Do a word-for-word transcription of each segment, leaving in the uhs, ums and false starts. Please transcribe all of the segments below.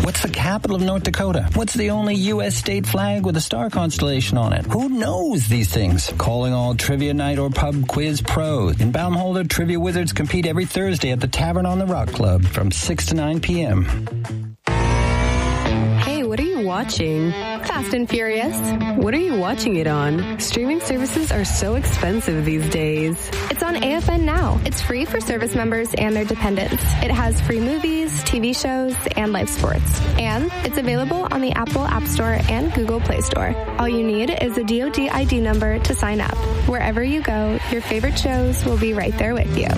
What's the capital of North Dakota? What's the only U S state flag with a star constellation on it? Who knows these things? Calling all Trivia Night or Pub Quiz pros. In Baumholder, Trivia Wizards compete every Thursday at the Tavern on the Rock Club from six to nine p.m. Hey, what are you watching? Fast and Furious. What are you watching it on? Streaming services are so expensive these days. It's on A F N Now. It's free for service members and their dependents. It has free movies, T V shows, and live sports. And it's available on the Apple App Store and Google Play Store. All you need is a D O D I D number to sign up. Wherever you go, your favorite shows will be right there with you.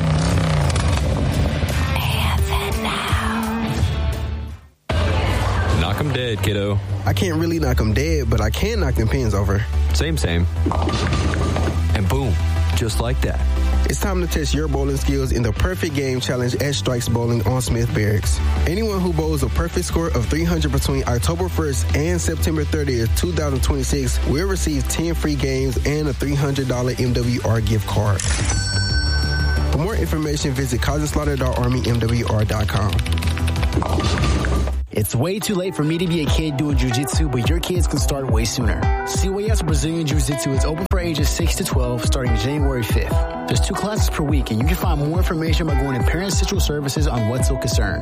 Knock 'em dead, kiddo. I can't really knock 'em dead, but I can knock them pins over. Same, same. And boom, just like that. It's time to test your bowling skills in the Perfect Game Challenge at Strikes Bowling on Smith Barracks. Anyone who bowls a perfect score of three hundred between October first and September thirtieth, twenty twenty-six will receive ten free games and a three hundred dollars M W R gift card. For more information, visit cousin slaughter dot army m w r dot com. It's way too late for me to be a kid doing jiu-jitsu, but your kids can start way sooner. C Y S Brazilian Jiu-Jitsu is open for ages six to twelve starting January fifth. There's two classes per week, and you can find more information by going to Parent Central Services on What's So Concern.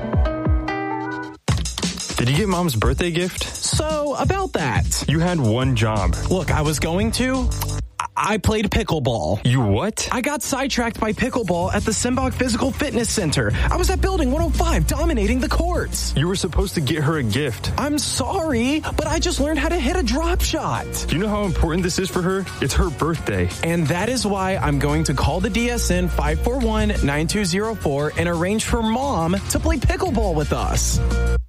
Did you get Mom's birthday gift? So, about that. You had one job. Look, I was going to... I played pickleball. You what? I got sidetracked by pickleball at the Simbach Physical Fitness Center. I was at Building one oh five dominating the courts. You were supposed to get her a gift. I'm sorry, but I just learned how to hit a drop shot. Do you know how important this is for her? It's her birthday. And that is why I'm going to call the D S N five four one, nine two zero four and arrange for Mom to play pickleball with us.